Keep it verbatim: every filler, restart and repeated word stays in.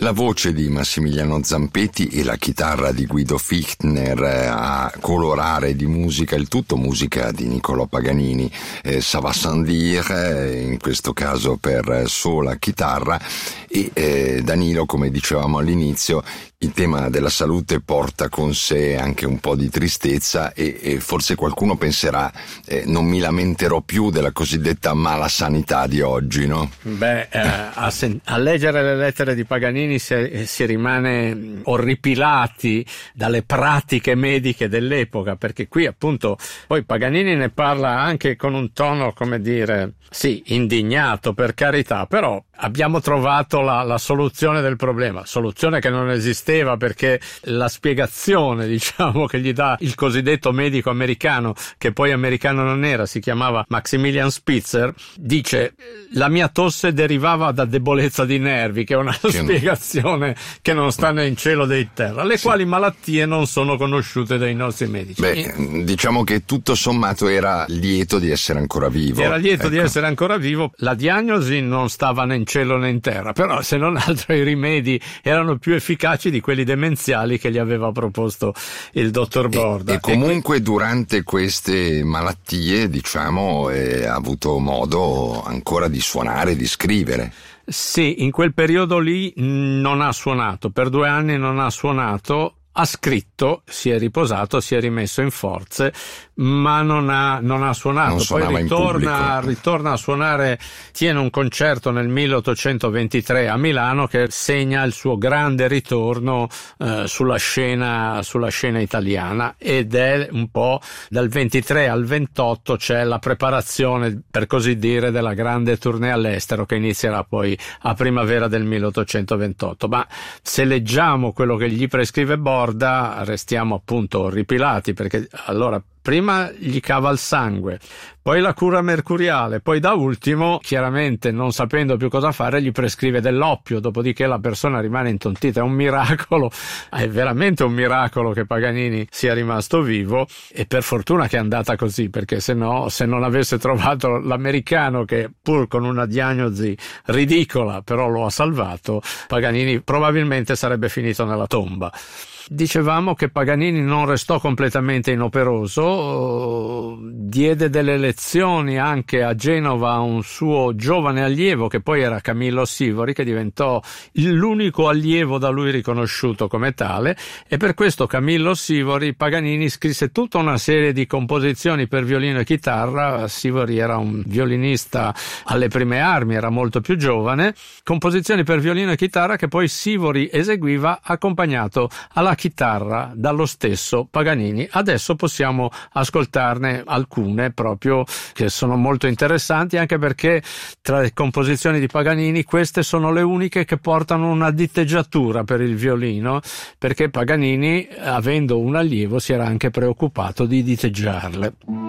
La voce di Massimiliano Zampeti e la chitarra di Guido Fichtner a colorare di musica il tutto, musica di Niccolò Paganini, eh, Ça va sans dire, in questo caso per sola chitarra, e eh, Danilo, come dicevamo all'inizio, il tema della salute porta con sé anche un po' di tristezza e, e forse qualcuno penserà eh, non mi lamenterò più della cosiddetta mala sanità di oggi, no? Beh, eh, a, sen- a leggere le lettere di Paganini si, si rimane orripilati dalle pratiche mediche dell'epoca, perché qui appunto poi Paganini ne parla anche con un tono, come dire, sì, indignato, per carità, però abbiamo trovato la, la soluzione del problema, soluzione che non esisteva, perché la spiegazione, diciamo, che gli dà il cosiddetto medico americano, che poi americano non era, si chiamava Maximilian Spitzer, dice: la mia tosse derivava da debolezza di nervi, che è una che spiegazione non... che non sta né in cielo né in terra, le sì. quali malattie non sono conosciute dai nostri medici. Beh, e... diciamo che tutto sommato era lieto di essere ancora vivo. Era lieto ecco. di essere ancora vivo, la diagnosi non stava né in cielo né in terra, però se non altro i rimedi erano più efficaci di quelli demenziali che gli aveva proposto il dottor Borda. E, e comunque e... durante queste malattie, diciamo, eh, ha avuto modo ancora di suonare, di scrivere. Sì, in quel periodo lì non ha suonato, per due anni non ha suonato. Ha scritto, si è riposato, si è rimesso in forze, ma non ha, non ha suonato. Non Poi ritorna, ritorna a suonare, tiene un concerto nel milleottocentoventitré a Milano che segna il suo grande ritorno eh, sulla scena, sulla scena italiana, ed è un po' dal ventitré al ventotto c'è la preparazione, per così dire, della grande tournée all'estero che inizierà poi a primavera del milleottocentoventotto. Ma se leggiamo quello che gli prescrive Borda, restiamo appunto orripilati, perché allora prima gli cava il sangue, poi la cura mercuriale, poi da ultimo, chiaramente non sapendo più cosa fare, gli prescrive dell'oppio, dopodiché la persona rimane intontita. È un miracolo, è veramente un miracolo che Paganini sia rimasto vivo, e per fortuna che è andata così, perché se no, se non avesse trovato l'americano che pur con una diagnosi ridicola però lo ha salvato, Paganini probabilmente sarebbe finito nella tomba. Dicevamo che Paganini non restò completamente inoperoso, diede delle lezioni anche a Genova a un suo giovane allievo che poi era Camillo Sivori, che diventò l'unico allievo da lui riconosciuto come tale, e per questo Camillo Sivori Paganini scrisse tutta una serie di composizioni per violino e chitarra. Sivori era un violinista alle prime armi, era molto più giovane, composizioni per violino e chitarra che poi Sivori eseguiva accompagnato alla chitarra dallo stesso Paganini. Adesso possiamo ascoltarne alcune proprio che sono molto interessanti, anche perché tra le composizioni di Paganini queste sono le uniche che portano una diteggiatura per il violino, perché Paganini, avendo un allievo, si era anche preoccupato di diteggiarle.